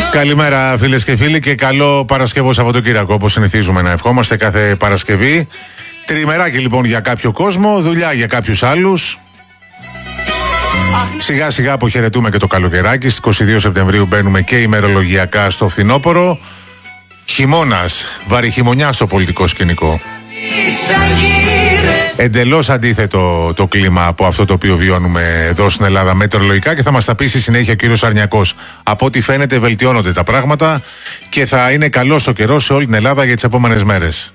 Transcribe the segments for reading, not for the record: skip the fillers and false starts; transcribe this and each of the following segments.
Καλημέρα φίλες και φίλοι και καλό Παρασκευό Σαββατοκύριακο, όπως συνηθίζουμε να ευχόμαστε κάθε Παρασκευή. Τριημεράκι λοιπόν για κάποιο κόσμο, δουλειά για κάποιους άλλους. Σιγά σιγά αποχαιρετούμε και το καλοκαιράκι. Στις 22 Σεπτεμβρίου μπαίνουμε και ημερολογιακά στο φθινόπωρο. Χειμώνας, βαρυχημονιά στο πολιτικό σκηνικό. Εντελώς αντίθετο το κλίμα από αυτό το οποίο βιώνουμε εδώ στην Ελλάδα μετεωρολογικά, και θα μας τα πει στη συνέχεια ο κύριος Αρνιακός. Από ό,τι φαίνεται βελτιώνονται τα πράγματα και θα είναι καλός ο καιρός σε όλη την Ελλάδα για τις επόμενες μέρες.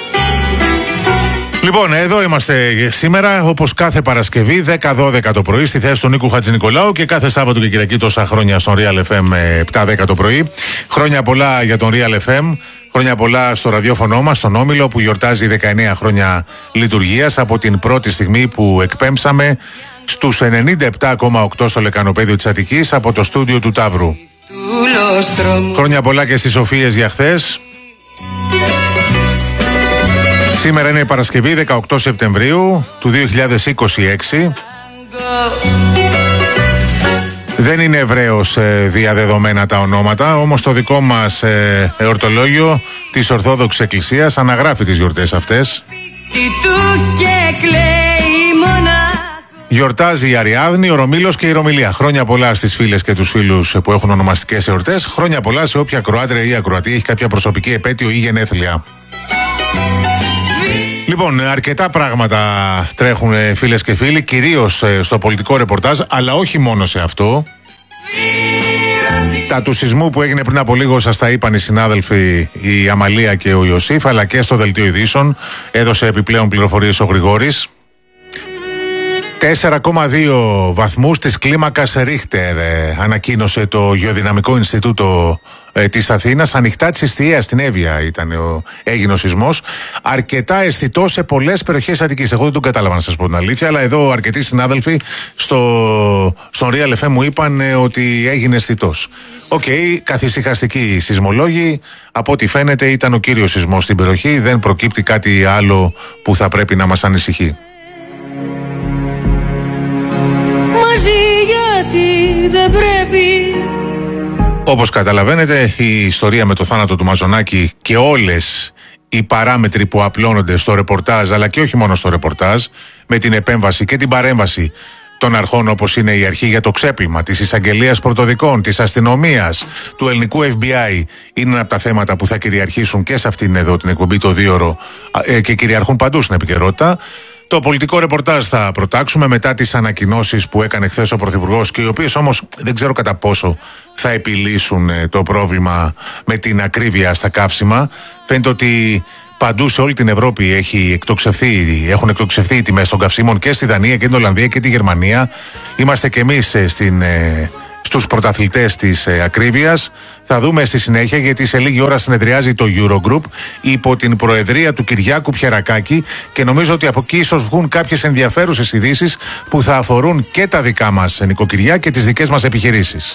Λοιπόν, εδώ είμαστε σήμερα, όπως κάθε Παρασκευή, 10-12 το πρωί, στη θέση του Νίκου Χατζηνικολάου, και κάθε Σάββατο και Κυριακή τόσα χρόνια στον Real FM 7-10 το πρωί. Χρόνια πολλά για τον Real FM, χρόνια πολλά στο ραδιόφωνο μας, στον Όμιλο, που γιορτάζει 19 χρόνια λειτουργίας από την πρώτη στιγμή που εκπέμψαμε στους 97,8 στο Λεκανοπέδιο της Αττικής από το στούντιο του Ταύρου. Χρόνια πολλά και στις Σοφίες για χθες. Σήμερα είναι η Παρασκευή 18 Σεπτεμβρίου του 2026. Δεν είναι ευρέως διαδεδομένα τα ονόματα, όμως το δικό μας εορτολόγιο της Ορθόδοξης Εκκλησίας αναγράφει τις γιορτές αυτές. Γιορτάζει η Αριάδνη, ο Ρωμήλος και η Ρωμιλία. Χρόνια πολλά στις φίλες και τους φίλους που έχουν ονομαστικές εορτές. Χρόνια πολλά σε όποια Κροάτρια ή Ακροατή έχει κάποια προσωπική επέτειο ή γενέθλια. Λοιπόν, αρκετά πράγματα τρέχουν φίλες και φίλοι, κυρίως στο πολιτικό ρεπορτάζ, αλλά όχι μόνο σε αυτό. Τα του σεισμού που έγινε πριν από λίγο σας τα είπαν οι συνάδελφοι η Αμαλία και ο Ιωσήφ, αλλά και στο Δελτίο Ειδήσεων έδωσε επιπλέον πληροφορίες ο Γρηγόρης. 4,2 βαθμούς της κλίμακας Ρίχτερ ανακοίνωσε το Γεωδυναμικό Ινστιτούτο της Αθήνας. Ανοιχτά της Ιστιαίας στην Εύβοια έγινε ο σεισμός. Αρκετά αισθητό σε πολλές περιοχές Αττικής. Εγώ δεν τον κατάλαβα, να σας πω την αλήθεια, αλλά εδώ αρκετοί συνάδελφοι στον Real FM μου είπαν ότι έγινε αισθητός. Οκ, καθησυχαστικοί σεισμολόγοι. Από ό,τι φαίνεται ήταν ο κύριος σεισμός στην περιοχή. Δεν προκύπτει κάτι άλλο που θα πρέπει να μας ανησυχεί. Γιατί δεν πρέπει. Όπως καταλαβαίνετε, η ιστορία με το θάνατο του Μαζονάκη και όλες οι παράμετροι που απλώνονται στο ρεπορτάζ, αλλά και όχι μόνο στο ρεπορτάζ, με την επέμβαση και την παρέμβαση των αρχών, όπως είναι η αρχή για το ξέπλυμα, της εισαγγελίας πρωτοδικών, της αστυνομίας, του ελληνικού FBI, είναι ένα από τα θέματα που θα κυριαρχήσουν και σε αυτήν εδώ την εκπομπή το 2ωρο και κυριαρχούν παντού στην επικαιρότητα. Το πολιτικό ρεπορτάζ θα προτάξουμε μετά τις ανακοινώσεις που έκανε χθες ο Πρωθυπουργός, και οι οποίες όμως δεν ξέρω κατά πόσο θα επιλύσουν το πρόβλημα με την ακρίβεια στα καύσιμα. Φαίνεται ότι παντού σε όλη την Ευρώπη έχουν εκτοξευθεί οι τιμές των καυσίμων, και στη Δανία και την Ολλανδία και τη Γερμανία. Είμαστε και εμείς στους πρωταθλητές της ακρίβειας. Θα δούμε στη συνέχεια, γιατί σε λίγη ώρα συνεδριάζει το Eurogroup υπό την προεδρία του Κυριάκου Πιερακάκη, και νομίζω ότι από εκεί ίσως βγουν κάποιες ενδιαφέρουσες ειδήσεις που θα αφορούν και τα δικά μας νοικοκυριά και τις δικές μας επιχειρήσεις.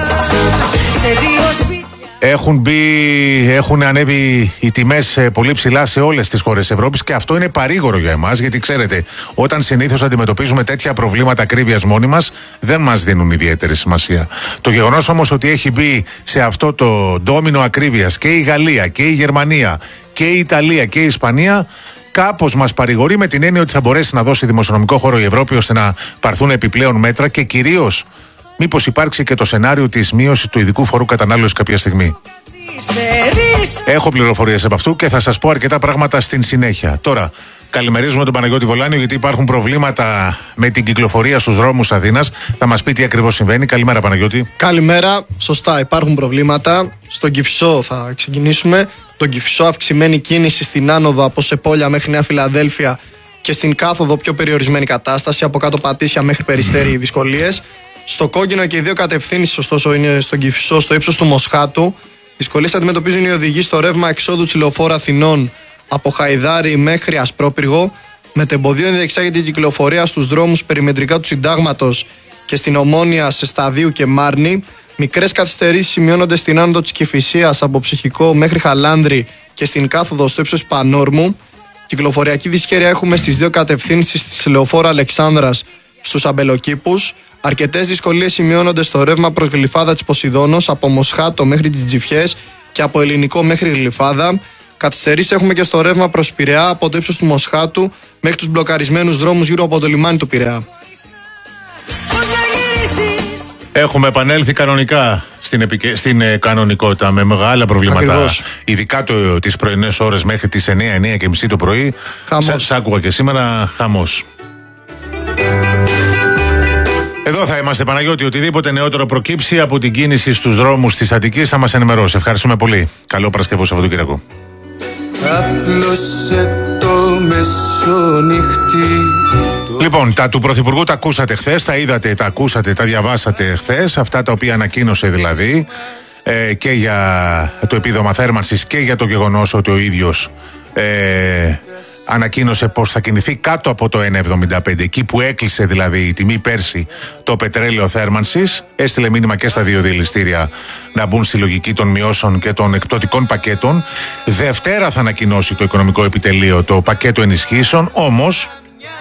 Έχουν ανέβει οι τιμές πολύ ψηλά σε όλες τις χώρες Ευρώπης, και αυτό είναι παρήγορο για εμάς, γιατί ξέρετε, όταν συνήθως αντιμετωπίζουμε τέτοια προβλήματα ακρίβειας μόνοι μας, δεν μας δίνουν ιδιαίτερη σημασία. Το γεγονός όμως ότι έχει μπει σε αυτό το ντόμινο ακρίβειας και η Γαλλία και η Γερμανία και η Ιταλία και η Ισπανία, κάπως μας παρηγορεί, με την έννοια ότι θα μπορέσει να δώσει δημοσιονομικό χώρο η Ευρώπη ώστε να πάρθουν επιπλέον μέτρα, και κυρίως μήπως υπάρξει και το σενάριο της μείωσης του ειδικού φορού κατανάλωσης κάποια στιγμή. Έχω πληροφορίες από αυτού και θα σας πω αρκετά πράγματα στην συνέχεια. Τώρα, καλημερίζουμε τον Παναγιώτη Βολάνιο, γιατί υπάρχουν προβλήματα με την κυκλοφορία στους δρόμους Αθήνας. Θα μας πει τι ακριβώς συμβαίνει. Καλημέρα, Παναγιώτη. Καλημέρα. Σωστά, υπάρχουν προβλήματα. Στον Κηφισό θα ξεκινήσουμε. Στον Κηφισό, αυξημένη κίνηση στην άνοδο από Σεπόλια μέχρι Νέα Φιλαδέλφια, και στην κάθοδο πιο περιορισμένη κατάσταση από κάτω Πατήσια μέχρι Περιστέρι δυσκολίες. Στο κόκκινο και οι δύο κατευθύνσεις, ωστόσο, είναι στον Κηφισό, στο ύψος του Μοσχάτου. Δυσκολίες αντιμετωπίζουν οι οδηγοί στο ρεύμα εξόδου της Λεωφόρου Αθηνών από Χαϊδάρι μέχρι Ασπρόπυργο. Μετεμποδίων διεξάγεται η κυκλοφορία στους δρόμους περιμετρικά του Συντάγματος και στην Ομόνια σε Σταδίου και Μάρνη. Μικρές καθυστερήσεις σημειώνονται στην άνοδο της Κηφισίας από Ψυχικό μέχρι Χαλάνδρη και στην κάθοδο στο ύψος Πανόρμου. Κυκλοφοριακή δυσχέρεια έχουμε στις δύο κατευθύνσεις της Λεωφόρου Αλεξάνδρας στους αμπελοκήπους. Αρκετές δυσκολίες σημειώνονται στο ρεύμα προς Γλυφάδα της Ποσειδώνος, από Μοσχάτο μέχρι τις Τζιφιές και από Ελληνικό μέχρι Γλυφάδα. Καθυστερήσεις έχουμε και στο ρεύμα προς Πειραιά, από το ύψος του Μοσχάτου μέχρι τους μπλοκαρισμένους δρόμους γύρω από το λιμάνι του Πειραιά. Έχουμε επανέλθει κανονικά στην κανονικότητα με μεγάλα προβλήματα. Ακριβώς. Ειδικά τις πρωινές ώρες μέχρι τις 9 και μισή το πρωί. Σ' άκουγα και σήμερα, χαμός. Εδώ θα είμαστε, Παναγιώτη. Οτιδήποτε νεότερο προκύψει από την κίνηση στους δρόμους της Αττικής θα μας ενημερώσει. Ευχαριστούμε πολύ. Καλό Παρασκευό Σαββατοκύριακο. Άπλωσε το μεσονύχτη. Λοιπόν, τα του Πρωθυπουργού τα ακούσατε χθες, τα είδατε, τα ακούσατε, τα διαβάσατε χθες. Αυτά τα οποία ανακοίνωσε δηλαδή και για το επίδομα θέρμανσης και για το γεγονός ότι ο ίδιος ανακοίνωσε πως θα κινηθεί κάτω από το 1,75, εκεί που έκλεισε δηλαδή η τιμή πέρσι το πετρέλαιο θέρμανσης. Έστειλε μήνυμα και στα δύο διελιστήρια να μπουν στη λογική των μειώσεων και των εκπτωτικών πακέτων. Δευτέρα θα ανακοινώσει το Οικονομικό Επιτελείο το πακέτο ενισχύσεων, όμως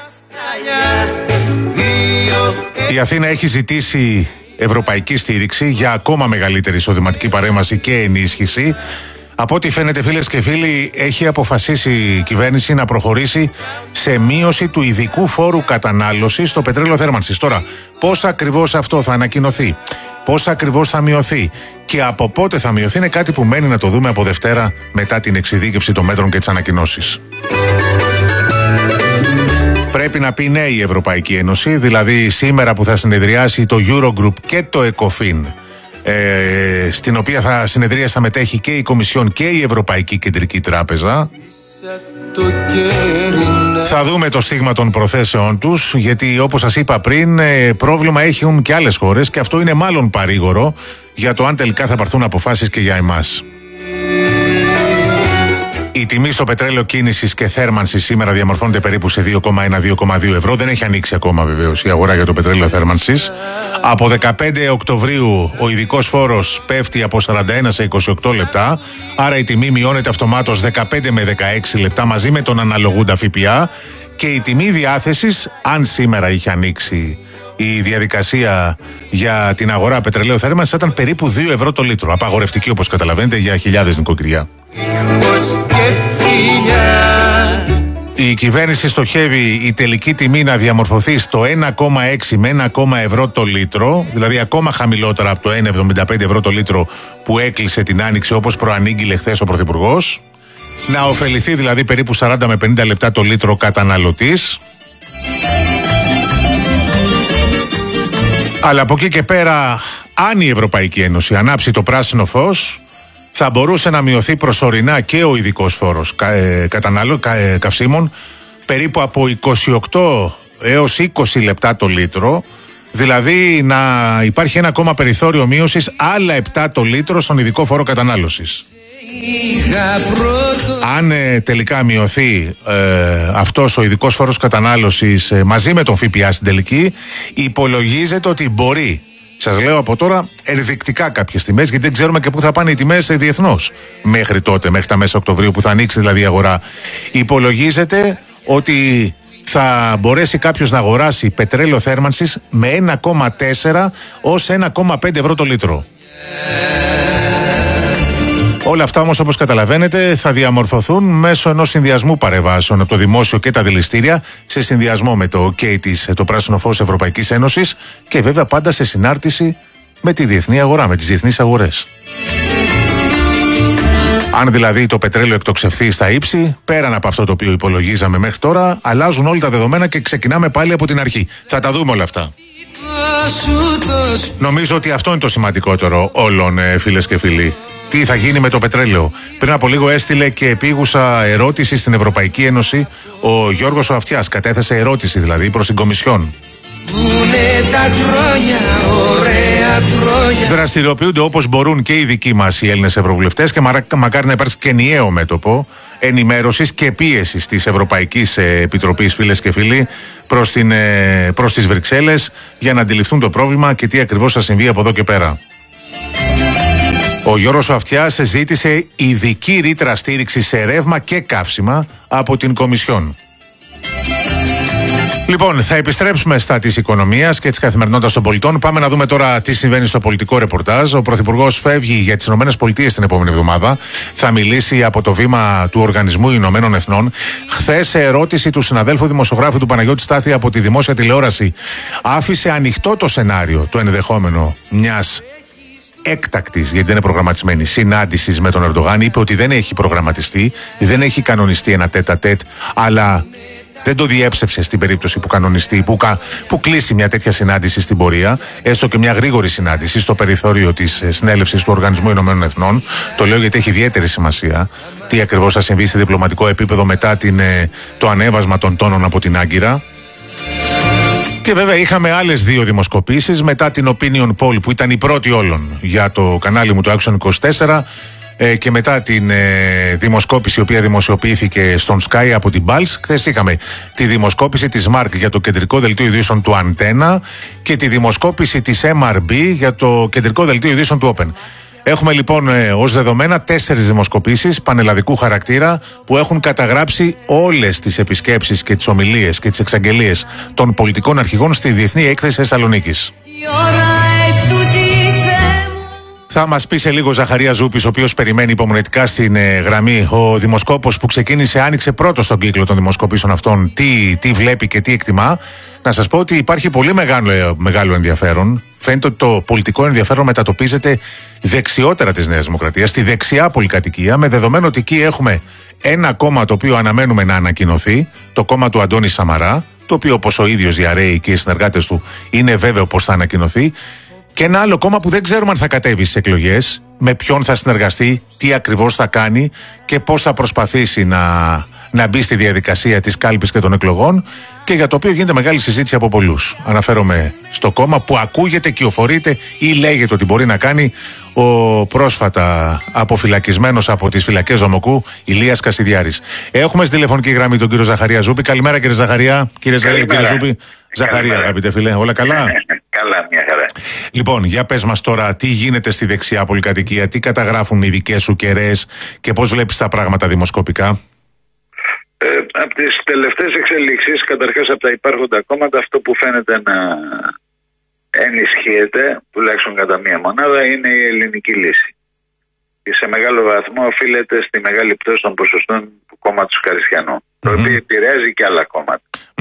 η Αθήνα έχει ζητήσει ευρωπαϊκή στήριξη για ακόμα μεγαλύτερη εισοδηματική παρέμβαση και ενίσχυση. Από ό,τι φαίνεται, φίλες και φίλοι, έχει αποφασίσει η κυβέρνηση να προχωρήσει σε μείωση του ειδικού φόρου κατανάλωσης στο πετρέλαιο θέρμανσης. Τώρα, πώς ακριβώς αυτό θα ανακοινωθεί, πώς ακριβώς θα μειωθεί και από πότε θα μειωθεί είναι κάτι που μένει να το δούμε από Δευτέρα μετά την εξειδίκευση των μέτρων και τις ανακοινώσεις. Πρέπει να πει ναι η Ευρωπαϊκή Ένωση, δηλαδή σήμερα που θα συνεδριάσει το Eurogroup και το ECOFIN, στην οποία θα μετέχει και η Κομισιόν και η Ευρωπαϊκή Κεντρική Τράπεζα. Θα δούμε το στίγμα των προθέσεών τους, γιατί όπως σας είπα πριν, πρόβλημα έχουν και άλλες χώρες και αυτό είναι μάλλον παρήγορο για το αν τελικά θα πάρθουν αποφάσεις και για εμάς. Η τιμή στο πετρέλαιο κίνησης και θέρμανσης σήμερα διαμορφώνεται περίπου σε 2,1-2,2 ευρώ. Δεν έχει ανοίξει ακόμα βεβαίως η αγορά για το πετρέλαιο θέρμανσης. Από 15 Οκτωβρίου ο ειδικός φόρος πέφτει από 41 σε 28 λεπτά. Άρα η τιμή μειώνεται αυτομάτως 15 με 16 λεπτά μαζί με τον αναλογούντα ΦΠΑ. Και η τιμή διάθεσης, αν σήμερα είχε ανοίξει η διαδικασία για την αγορά πετρελαίου θέρμανσης, ήταν περίπου 2 ευρώ το λίτρο. Απαγορευτική, όπως καταλαβαίνετε, για χιλιάδες νοικοκυριά. Η κυβέρνηση στοχεύει η τελική τιμή να διαμορφωθεί στο 1,6 με 1,1 ευρώ το λίτρο, δηλαδή ακόμα χαμηλότερα από το 1,75 ευρώ το λίτρο που έκλεισε την άνοιξη, όπως προανήγγειλε χθες ο Πρωθυπουργός. Να ωφεληθεί δηλαδή περίπου 40 με 50 λεπτά το λίτρο καταναλωτής. Αλλά από εκεί και πέρα, αν η Ευρωπαϊκή Ένωση ανάψει το πράσινο φως, θα μπορούσε να μειωθεί προσωρινά και ο ειδικός φόρος καυσίμων περίπου από 28 έως 20 λεπτά το λίτρο, δηλαδή να υπάρχει ένα ακόμα περιθώριο μείωσης άλλα 7 το λίτρο στον ειδικό φόρο κατανάλωσης. Αν τελικά μειωθεί αυτός ο ειδικός φόρος κατανάλωσης μαζί με τον ΦΠΑ στην τελική, υπολογίζεται ότι μπορεί, σας λέω από τώρα, ενδεικτικά κάποιες τιμές, γιατί δεν ξέρουμε και πού θα πάνε οι τιμές διεθνώς μέχρι τότε, μέχρι τα μέσα Οκτωβρίου που θα ανοίξει δηλαδή η αγορά. Υπολογίζεται ότι θα μπορέσει κάποιος να αγοράσει πετρέλαιο θέρμανσης με 1,4 ως 1,5 ευρώ το λίτρο. Όλα αυτά όμως, όπως καταλαβαίνετε, θα διαμορφωθούν μέσω ενός συνδυασμού παρεμβάσεων από το δημόσιο και τα δηληστήρια, σε συνδυασμό με το OK το πράσινο φως Ευρωπαϊκής Ένωσης και βέβαια πάντα σε συνάρτηση με τη διεθνή αγορά, με τις διεθνείς αγορές. Αν δηλαδή το πετρέλαιο εκτοξευθεί στα ύψη, πέραν από αυτό το οποίο υπολογίζαμε μέχρι τώρα, αλλάζουν όλα τα δεδομένα και ξεκινάμε πάλι από την αρχή. Θα τα δούμε όλα αυτά. Νομίζω ότι αυτό είναι το σημαντικότερο όλων, φίλες και φίλοι. Τι θα γίνει με το πετρέλαιο. Πριν από λίγο έστειλε και επίγουσα ερώτηση στην Ευρωπαϊκή Ένωση ο Γιώργος ο Αυτιάς. Κατέθεσε ερώτηση δηλαδή προς την Κομισιόν. Τα χρόνια, ωραία χρόνια. Δραστηριοποιούνται όπως μπορούν και οι δικοί μας οι Έλληνες ευρωβουλευτές και μακάρι να υπάρξει και ενιαίο μέτωπο ενημέρωσης και πίεσης της Ευρωπαϊκής Επιτροπής, φίλες και φίλοι, προς τις Βρυξέλλες για να αντιληφθούν το πρόβλημα και τι ακριβώς θα συμβεί από εδώ και πέρα. Ο Γιώργος Αυτιάς ζήτησε ειδική ρήτρα στήριξη σε ρεύμα και καύσιμα από την Κομισιόν. Λοιπόν, θα επιστρέψουμε στα της οικονομίας και της καθημερινότητας των πολιτών. Πάμε να δούμε τώρα τι συμβαίνει στο πολιτικό ρεπορτάζ. Ο Πρωθυπουργός φεύγει για τις ΗΠΑ την επόμενη εβδομάδα. Θα μιλήσει από το βήμα του Οργανισμού Ηνωμένων Εθνών. Χθες, σε ερώτηση του συναδέλφου δημοσιογράφου του Παναγιώτη Στάθη από τη δημόσια τηλεόραση, άφησε ανοιχτό το σενάριο, το ενδεχόμενο μιας έκτακτης, γιατί δεν είναι προγραμματισμένη, συνάντησης με τον Ερντογάν. Είπε ότι δεν έχει προγραμματιστεί, δεν έχει κανονιστεί ένα τέτα-τέτ, αλλά δεν το διέψευσε στην περίπτωση που κανονιστεί, που κλείσει μια τέτοια συνάντηση στην πορεία, έστω και μια γρήγορη συνάντηση στο περιθώριο της συνέλευσης του Οργανισμού Ηνωμένων Εθνών. Το λέω γιατί έχει ιδιαίτερη σημασία τι ακριβώς θα συμβεί σε διπλωματικό επίπεδο μετά το ανέβασμα των τόνων από την Άγκυρα. Και βέβαια είχαμε άλλες δύο δημοσκοπήσεις μετά την Opinion Poll που ήταν η πρώτη όλων για το κανάλι μου το Action 24 και μετά την δημοσκόπηση η οποία δημοσιοποιήθηκε στον Sky από την Pulse. Χθες είχαμε τη δημοσκόπηση της Mark για το κεντρικό δελτίο ειδήσεων του Antenna και τη δημοσκόπηση της MRB για το κεντρικό δελτίο ειδήσεων του Open. Έχουμε λοιπόν ως δεδομένα 4 δημοσκοπήσεις πανελλαδικού χαρακτήρα που έχουν καταγράψει όλες τις επισκέψεις και τις ομιλίες και τις εξαγγελίες των πολιτικών αρχηγών στη Διεθνή Έκθεση Θεσσαλονίκης. Θα μας πει σε λίγο Ζαχαρία Ζούπης, ο οποίος περιμένει υπομονετικά στην γραμμή. Ο δημοσκόπος που άνοιξε πρώτος στον κύκλο των δημοσκοπήσεων αυτών, τι βλέπει και τι εκτιμά. Να σας πω ότι υπάρχει πολύ μεγάλο ενδιαφέρον. Φαίνεται ότι το πολιτικό ενδιαφέρον μετατοπίζεται δεξιότερα της Νέας Δημοκρατίας, στη δεξιά πολυκατοικία, με δεδομένο ότι εκεί έχουμε ένα κόμμα το οποίο αναμένουμε να ανακοινωθεί, το κόμμα του Αντώνη Σαμαρά, το οποίο όπως ο ίδιος διαρρέει και οι συνεργάτες του είναι βέβαιο πως θα ανακοινωθεί. Και ένα άλλο κόμμα που δεν ξέρουμε αν θα κατέβει στις εκλογές, με ποιον θα συνεργαστεί, τι ακριβώς θα κάνει και πώς θα προσπαθήσει να μπει στη διαδικασία της κάλπης και των εκλογών και για το οποίο γίνεται μεγάλη συζήτηση από πολλούς. Αναφέρομαι στο κόμμα που ακούγεται, κυοφορείται ή λέγεται ότι μπορεί να κάνει ο πρόσφατα αποφυλακισμένος από τις φυλακές Ζωμοκού Ηλίας Κασιδιάρης. Έχουμε στη τηλεφωνική γραμμή τον κύριο Ζαχαρία Ζούπη. Καλημέρα κύριε Ζαχαρία. Κύριε Ζούπη. Ζαχαρία, αγαπητέ φίλε, όλα καλά? Καλά, μια χαρά. Λοιπόν, για πες μας τώρα τι γίνεται στη δεξιά πολυκατοικία, τι καταγράφουν οι δικές σου κεραίες και πώς βλέπεις τα πράγματα δημοσκοπικά. Από τις τελευταίες εξελίξεις, καταρχάς από τα υπάρχοντα κόμματα, αυτό που φαίνεται να ενισχύεται, τουλάχιστον κατά μία μονάδα, είναι η ελληνική λύση. Και σε μεγάλο βαθμό οφείλεται στη μεγάλη πτώση των ποσοστών του κόμματος Καριστιανού, το οποίο επηρεάζει και άλλα κόμματα.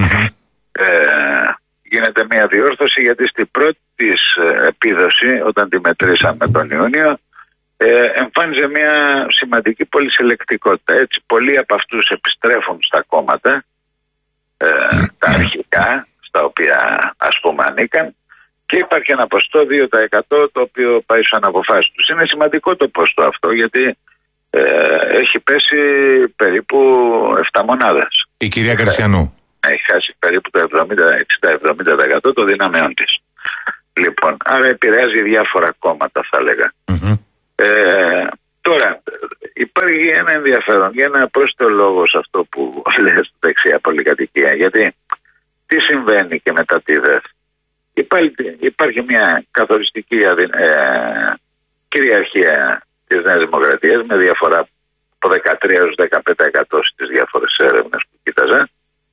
Γίνεται μια διόρθωση, γιατί στην πρώτη της επίδοση, όταν τη μετρήσαμε τον Ιούνιο, εμφάνιζε μια σημαντική πολυσυλλεκτικότητα. Έτσι, πολλοί από αυτούς επιστρέφουν στα κόμματα τα αρχικά, στα οποία ας πούμε ανήκαν, και υπάρχει ένα ποσοστό 2% το οποίο πάει σαν αποφάσεις τους. Είναι σημαντικό το ποσοστό αυτό, γιατί έχει πέσει περίπου 7 μονάδες. Η κυρία Καριστιανού έχει χάσει περίπου το 60-70% των δυνάμεών της. Λοιπόν, άρα επηρεάζει διάφορα κόμματα, θα έλεγα. Τώρα, υπάρχει ένα ενδιαφέρον για ένα πρόσθετο λόγο σε αυτό που λέει στη δεξιά πολυκατοικία. Γιατί τι συμβαίνει και μετά τη ΔΕΘ? Υπάρχει μια καθοριστική κυριαρχία της Νέας Δημοκρατίας με διαφορά από 13% έως 15% στις διάφορες έρευνες που κοίταζα.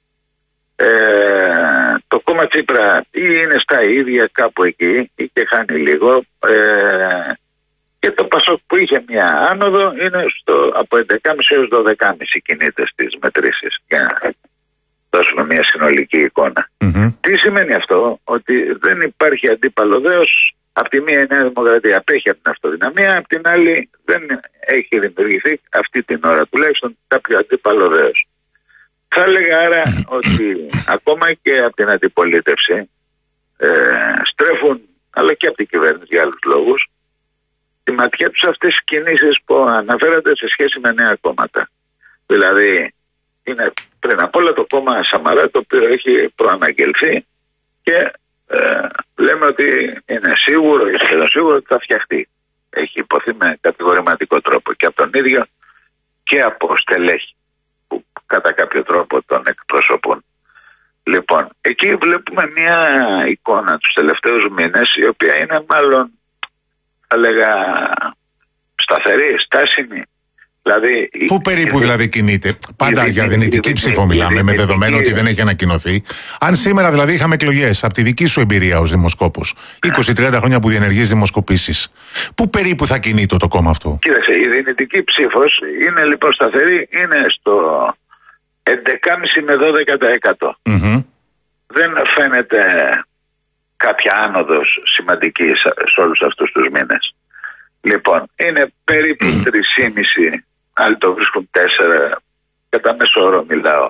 Το κόμμα Τσίπρα ή είναι στα ίδια κάπου εκεί ή και χάνει λίγο, και το Πασόκ που είχε μια άνοδο είναι από 11,5 έως 12,5 κινείται στις μετρήσεις, για να δώσουμε μια συνολική εικόνα. Τι σημαίνει αυτό? Ότι δεν υπάρχει αντίπαλο δέος. Απ' τη μία η Νέα Δημοκρατία απέχει από την αυτοδυναμία, απ' την άλλη δεν έχει δημιουργηθεί αυτή την ώρα τουλάχιστον κάποιο αντίπαλο δέος. Θα έλεγα άρα ότι ακόμα και από την αντιπολίτευση στρέφουν, αλλά και από την κυβέρνηση για άλλους λόγους, τη ματιά τους αυτές τις κινήσεις που αναφέρατε σε σχέση με νέα κόμματα. Δηλαδή είναι πριν απ' όλα το κόμμα Σαμαρά, το οποίο έχει προαναγγελθεί και λέμε ότι είναι σίγουρο, σχεδόν σίγουρο ότι θα φτιαχτεί. Έχει υποθεί με κατηγορηματικό τρόπο και από τον ίδιο και από στελέχη που κατά κάποιο τρόπο τον εκπροσωπούν. Λοιπόν, εκεί βλέπουμε μια εικόνα τους τελευταίους μήνες, η οποία είναι μάλλον, θα λέγα, σταθερή, στάσιμη. Δηλαδή, Πού περίπου δηλαδή κινείται? Πάντα για δυνητική ψήφο μιλάμε, με δεδομένο ότι δεν έχει ανακοινωθεί. Αν σήμερα δηλαδή είχαμε εκλογές, από τη δική σου εμπειρία ως δημοσκόπος, 20-30 χρόνια που διενεργείς δημοσκοπήσεις, πού περίπου θα κινείται το κόμμα αυτό? Κοίταξε, η δυνητική ψήφος είναι λοιπόν σταθερή, είναι στο 11,5 με 12%. Δεν φαίνεται κάποια άνοδος σημαντική σε όλους αυτούς τους μήνες. Λοιπόν, είναι περίπου 3,5, άλλοι το βρίσκουν 4, κατά μέσο όρο μιλάω,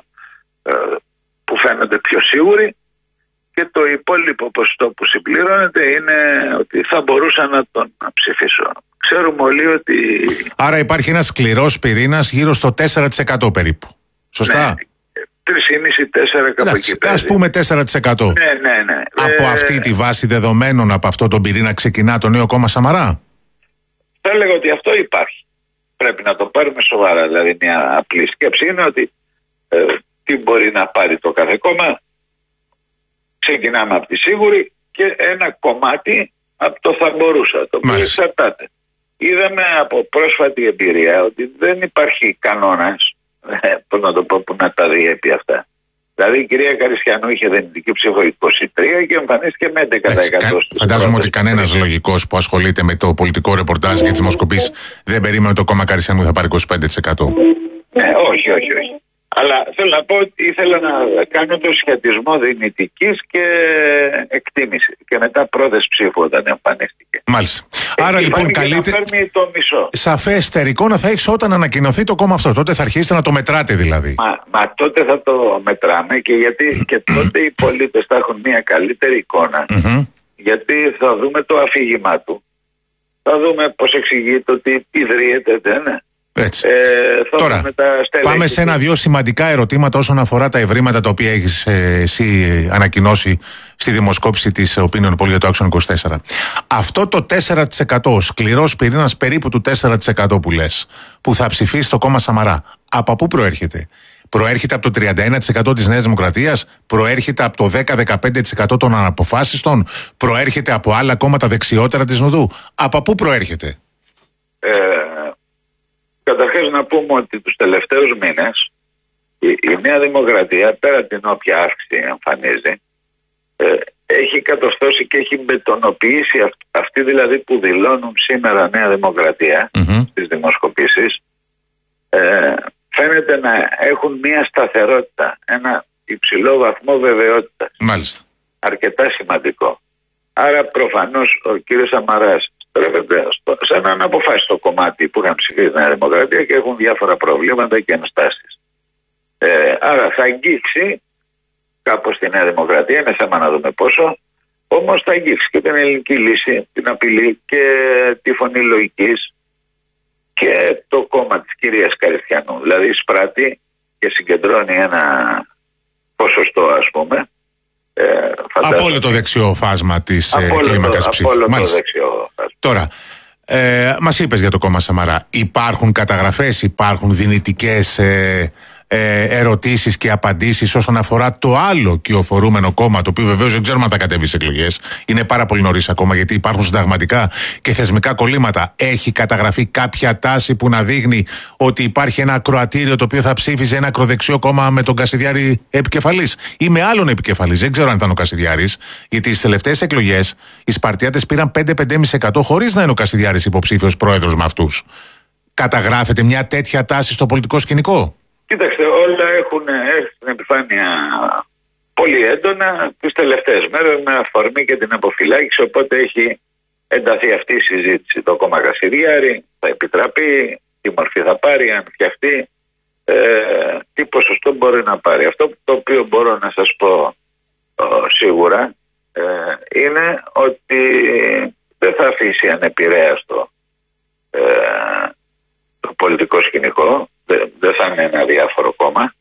που φαίνονται πιο σίγουροι, και το υπόλοιπο ποσοστό που συμπληρώνεται είναι ότι θα μπορούσα να τον ψηφίσω. Ξέρουμε όλοι ότι... Άρα υπάρχει ένας σκληρός πυρήνας γύρω στο 4% περίπου. Σωστά? Ναι, 3,5-4 κάπου εκεί. Ας πούμε 4%. Ναι. Από αυτή τη βάση δεδομένων, από αυτό τον πυρήνα ξεκινά το νέο κόμμα Σαμαρά. Θα έλεγα ότι αυτό υπάρχει. Πρέπει να το πάρουμε σοβαρά. Δηλαδή μια απλή σκέψη είναι ότι τι μπορεί να πάρει το κάθε κόμμα. Ξεκινάμε από τη σίγουρη και ένα κομμάτι από το θα μπορούσα. Το οποίο εξαρτάται. Είδαμε από πρόσφατη εμπειρία ότι δεν υπάρχει κανόνας, πώς να το πω, που να τα διέπει αυτά. Δηλαδή η κυρία Καριστιανού είχε δυνητική ψήφο 23 και εμφανίστηκε με 11%. Φαντάζομαι ότι κανένας λογικός που ασχολείται με το πολιτικό ρεπορτάζ και τις δημοσκοπήσεις δεν περίμενε ότι το κόμμα Καριστιανού θα πάρει 25%. Ναι, όχι. Αλλά θέλω να πω ότι ήθελα να κάνω το σχετισμό δυνητικής και εκτίμηση. Και μετά πρώτες ψήφου όταν εμφανίστηκε. Μάλιστα. Άρα λοιπόν καλύτερα. Το μισό. Σαφέστερη εικόνα θα έχεις όταν ανακοινωθεί το κόμμα αυτό. Τότε θα αρχίσετε να το μετράτε δηλαδή. Μα τότε θα το μετράμε και γιατί και τότε οι πολίτες θα έχουν μια καλύτερη εικόνα. Γιατί θα δούμε το αφήγημά του. Θα δούμε πώς εξηγείται ότι ιδρύεται, δεν είναι. Έτσι. Τώρα, πάμε σε ένα-δυο σημαντικά ερωτήματα όσον αφορά τα ευρήματα τα οποία έχεις εσύ ανακοινώσει στη δημοσκόπηση της Opinion Poll για το Action 24. Αυτό το 4%, ο σκληρός πυρήνας περίπου του 4% που λες, που θα ψηφίσει το κόμμα Σαμαρά, από πού προέρχεται? Προέρχεται από το 31% της Νέας Δημοκρατίας, προέρχεται από το 10-15% των αναποφάσιστων, προέρχεται από άλλα κόμματα δεξιότερα της Νουδού. Από πού προέρχεται? Καταρχάς να πούμε ότι τους τελευταίους μήνες η Νέα Δημοκρατία, πέρα την όποια αύξηση εμφανίζει, έχει κατορθώσει και έχει μπετονοποιήσει αυτοί δηλαδή που δηλώνουν σήμερα Νέα Δημοκρατία στις δημοσκοπήσεις, φαίνεται να έχουν μια σταθερότητα, ένα υψηλό βαθμό βεβαιότητας. Μάλιστα. Αρκετά σημαντικό. Άρα προφανώς ο κύριος Σαμαράς στρέφεται σε έναν αποφάσιστο κομμάτι που είχαν ψηφίσει Νέα Δημοκρατία και έχουν διάφορα προβλήματα και ενστάσεις. Άρα θα αγγίξει κάπως τη Νέα Δημοκρατία, είναι θέμα να δούμε πόσο, όμως θα αγγίξει και την ελληνική λύση, την απειλή και τη φωνή λογικής και το κόμμα της κυρίας Καριστιανού. Δηλαδή εισπράττει και συγκεντρώνει ένα ποσοστό, ας πούμε. Από όλο το δεξιό φάσμα της κλίμακας ψήφου. Τώρα, μας είπες για το κόμμα Σαμαρά. Υπάρχουν καταγραφές, υπάρχουν δυνητικές ερωτήσεις και απαντήσεις όσον αφορά το άλλο κυοφορούμενο κόμμα, το οποίο βεβαίως δεν ξέρουμε αν θα κατέβει στις εκλογές. Είναι πάρα πολύ νωρίς ακόμα, γιατί υπάρχουν συνταγματικά και θεσμικά κολλήματα. Έχει καταγραφεί κάποια τάση που να δείχνει ότι υπάρχει ένα ακροατήριο το οποίο θα ψήφιζε ένα ακροδεξιό κόμμα με τον Κασιδιάρη επικεφαλής ή με άλλον επικεφαλής? Δεν ξέρω αν ήταν ο Κασιδιάρης, γιατί στις τελευταίες εκλογές οι Σπαρτιάτες πήραν 5-5,5% χωρίς να είναι ο Κασιδιάρης υποψήφιος πρόεδρος με αυτούς. Καταγράφεται μια τέτοια τάση στο πολιτικό σκηνικό? Κοίταξτε, όλα έχουν έρθει στην επιφάνεια πολύ έντονα τις τελευταίες μέρες με αφορμή και την αποφυλάκηση, οπότε έχει ενταθεί αυτή η συζήτηση. Το κόμμα Κασιδιάρη θα επιτραπεί, τι μορφή θα πάρει, αν φτιαχτεί, τι ποσοστό μπορεί να πάρει. Αυτό το οποίο μπορώ να σας πω σίγουρα είναι ότι δεν θα αφήσει ανεπηρέαστο το πολιτικό σκηνικό. Δεν θα είναι ένα διάφορο κόμμα.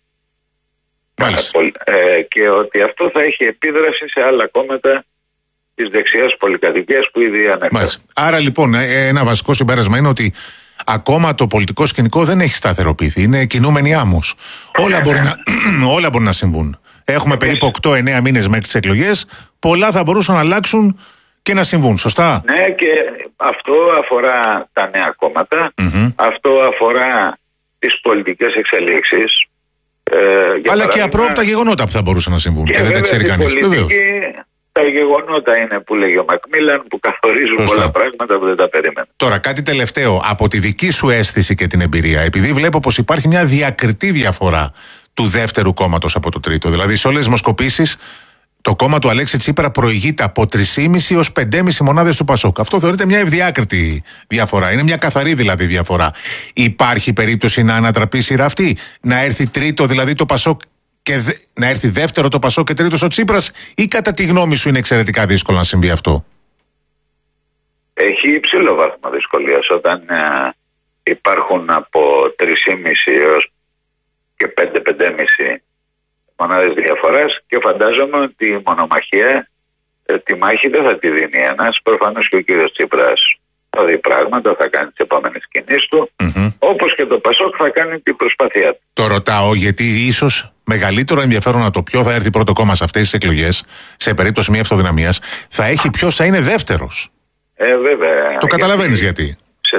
Και ότι αυτό θα έχει επίδραση σε άλλα κόμματα της δεξιάς πολυκατοικίας που ήδη ανέφερα. Άρα λοιπόν ένα βασικό συμπέρασμα είναι ότι ακόμα το πολιτικό σκηνικό δεν έχει σταθεροποιηθεί. Είναι κινούμενη άμμος. Όλα μπορεί να συμβούν. Έχουμε περίπου 8-9 μήνες μέχρι τις εκλογές. Πολλά θα μπορούσαν να αλλάξουν και να συμβούν. Σωστά? Ναι, και αυτό αφορά τα νέα κόμματα. Αυτό αφορά τις πολιτικές εξελίξεις. Αλλά και απρόοπτα γεγονότα που θα μπορούσαν να συμβούν και δεν τα ξέρει κανείς. Τα γεγονότα είναι που λέγει ο Μακμίλαν, που καθορίζουν πολλά πράγματα που δεν τα περίμενα. Τώρα, κάτι τελευταίο από τη δική σου αίσθηση και την εμπειρία, επειδή βλέπω πως υπάρχει μια διακριτή διαφορά του δεύτερου κόμματος από το τρίτο. Δηλαδή, σε όλες τις δημοσκοπήσεις, το κόμμα του Αλέξη Τσίπρα προηγείται από 3,5 έως 5,5 μονάδες του Πασόκ. Αυτό θεωρείται μια ευδιάκριτη διαφορά. Είναι μια καθαρή δηλαδή διαφορά. Υπάρχει περίπτωση να ανατραπεί η σειρά αυτή, να έρθει τρίτο δηλαδή το Πασόκ και να έρθει δεύτερο το Πασόκ και τρίτος ο Τσίπρας, ή κατά τη γνώμη σου είναι εξαιρετικά δύσκολο να συμβεί αυτό? Έχει υψηλό βαθμό δυσκολίας όταν υπάρχουν από 3,5 έως και 5-5,5 μονάδες διαφοράς, και φαντάζομαι ότι η μονομαχία, τη μάχη δεν θα τη δίνει ένας. Προφανώς και ο κύριος Τσίπρας θα δει πράγματα, θα κάνει τις επόμενες κινήσεις του, όπως και το Πασόκ θα κάνει την προσπάθειά του. Το ρωτάω γιατί ίσως μεγαλύτερο ενδιαφέρον από το ποιο θα έρθει πρώτο κόμμα σε αυτές τις εκλογές, σε περίπτωση μια αυτοδυναμίας, θα έχει ποιος θα είναι δεύτερος. Βέβαια. Το καταλαβαίνεις γιατί?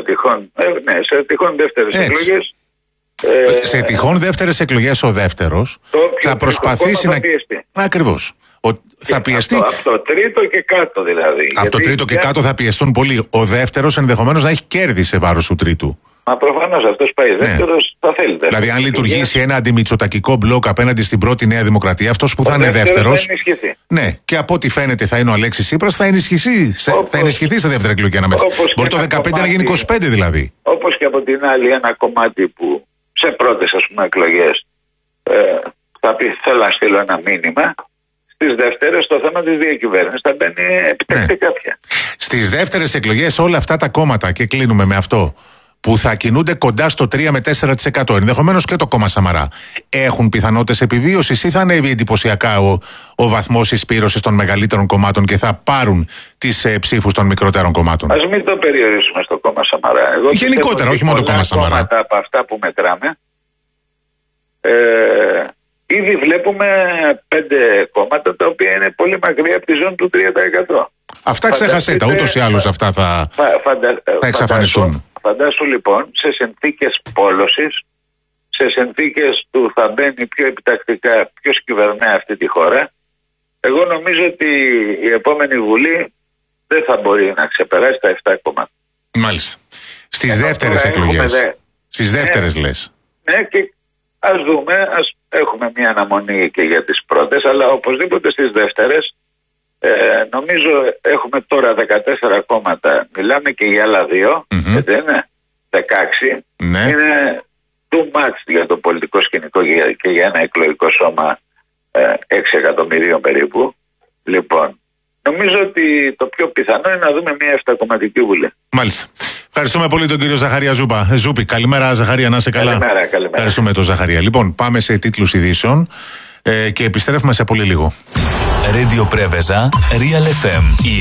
Σε τυχόν δεύτερες εκλογές. Σε τυχόν δεύτερες εκλογές ο δεύτερος θα προσπαθήσει να... Ακριβώς. Θα πιεστεί. Από το τρίτο και κάτω δηλαδή. Από το τρίτο και κάτω θα πιεστούν πολύ. Ο δεύτερος ενδεχομένως να έχει κέρδη σε βάρος του τρίτου. Μα προφανώς αυτός πάει δεύτερος, θα θέλει δεύτερος. Δηλαδή, αν λειτουργήσει ένα αντιμητσοτακικό μπλοκ απέναντι στην πρώτη Νέα Δημοκρατία, αυτός που θα είναι δεύτερος. Ναι, και από ό,τι φαίνεται θα είναι ο Αλέξης Τσίπρας, θα ενισχυθεί σε δεύτερη εκλογική αναμέτρηση. Μπορεί το 15 να γίνει 25 δηλαδή. Όπως και από την άλλη, ένα κομμάτι που σε πρώτες εκλογές θα πει: θέλω να στείλω ένα μήνυμα. Στις δεύτερες το θέμα της διακυβέρνησης θα μπαίνει επιτακτικά πια. Στις δεύτερες εκλογές όλα αυτά τα κόμματα, και κλείνουμε με αυτό, που θα κινούνται κοντά στο 3 με 4%, ενδεχομένως και το κόμμα Σαμαρά, έχουν πιθανότητες επιβίωσης ή θα ανέβει εντυπωσιακά ο βαθμός εισπύρωσης των μεγαλύτερων κομμάτων και θα πάρουν τις ψήφους των μικρότερων κομμάτων? Ας μην το περιορίσουμε στο κόμμα Σαμαρά. Γενικότερα, όχι μόνο το κόμμα Σαμαρά. Από αυτά που μετράμε, ήδη βλέπουμε 5 κόμματα τα οποία είναι πολύ μακριά από τη ζώνη του 3%. Αυτά ξέχασέ τα, ούτως ή άλλως αυτά θα εξαφανιστούν. Φαντάσου λοιπόν σε συνθήκες πόλωσης, σε συνθήκες του θα μπαίνει πιο επιτακτικά ποιος κυβερνάει αυτή τη χώρα, εγώ νομίζω ότι η επόμενη Βουλή δεν θα μπορεί να ξεπεράσει τα 7 κόμματα. Μάλιστα. Στις δεύτερες εκλογές. Στις δεύτερες λες. Ναι, και ας δούμε, έχουμε μια αναμονή και για τις πρώτες, αλλά οπωσδήποτε στις δεύτερες, νομίζω έχουμε τώρα 14 κόμματα, μιλάμε και για άλλα 2, δεν είναι 16, είναι too much για το πολιτικό σκηνικό και για ένα εκλογικό σώμα 6 εκατομμυρίων περίπου. Λοιπόν, νομίζω ότι το πιο πιθανό είναι να δούμε μια 7κομματική Βουλή. Μάλιστα. Ευχαριστούμε πολύ τον κύριο Ζαχαρία Ζούπη. Καλημέρα, Ζαχαρία, να είσαι καλά. Καλημέρα. Ευχαριστούμε τον Ζαχαρία. Λοιπόν, πάμε σε τίτλους ειδήσεων και επιστρέφουμε σε πολύ λίγο. Radio Preveza, Real FM.